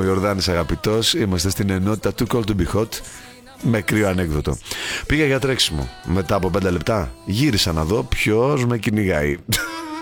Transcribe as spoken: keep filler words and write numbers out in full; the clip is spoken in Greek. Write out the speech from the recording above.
Ιορδάνης αγαπητός. Είμαστε στην ενότητα Too Cold to Be Hot. Με κρύο ανέκδοτο. Πήγα για τρέξιμο. Μετά από πέντε λεπτά γύρισα να δω ποιος με κυνηγάει.